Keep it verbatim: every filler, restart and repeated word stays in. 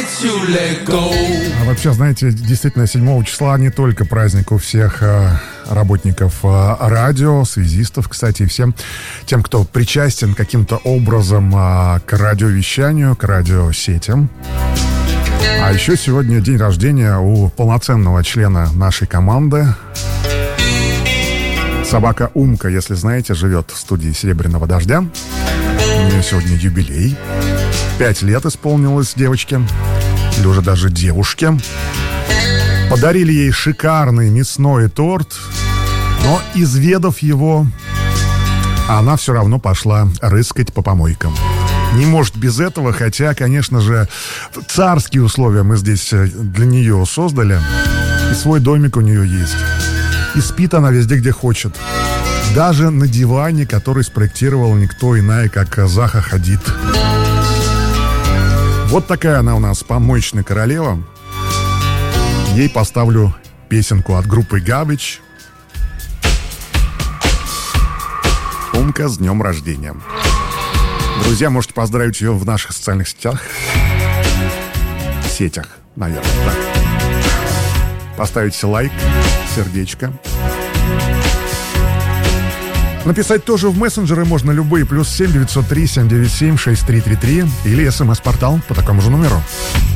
А вообще, знаете, действительно, седьмого числа не только праздник у всех э, работников э, радио, связистов, кстати, и всем тем, кто причастен каким-то образом э, к радиовещанию, к радиосетям. А еще сегодня день рождения у полноценного члена нашей команды. Собака Умка, если знаете, живет в студии «Серебряного дождя». У нее сегодня юбилей. Пять лет исполнилось девочке. Или уже даже девушке. Подарили ей шикарный мясной торт. Но, изведав его, она все равно пошла рыскать по помойкам. Не может без этого, хотя, конечно же, царские условия мы здесь для нее создали. И свой домик у нее есть. И спит она везде, где хочет. Даже на диване, который спроектировал никто иная, как Заха Хадид. Вот такая она у нас, помоечная королева. Ей поставлю песенку от группы Garbage. Умка, с днем рождения. Друзья, можете поздравить ее в наших социальных сетях. Сетях, наверное, да. Поставить лайк, сердечко. Написать тоже в мессенджеры можно любые. Плюс семь девятьсот три семь девять семь шесть три три три. Или смс-портал по такому же номеру.